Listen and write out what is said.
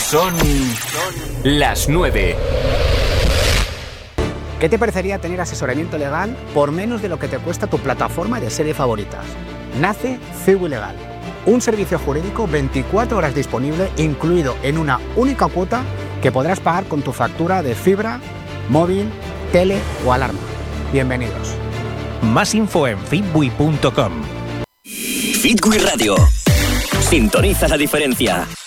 Son las 9. ¿Qué te parecería tener asesoramiento legal por menos de lo que te cuesta tu plataforma de series favoritas? Nace Ciwi Legal, un servicio jurídico 24 horas disponible, incluido en una única cuota que podrás pagar con tu factura de fibra, móvil, tele o alarma. Bienvenidos. Más info en fitwi.com. Fitwi Radio. Sintoniza la diferencia.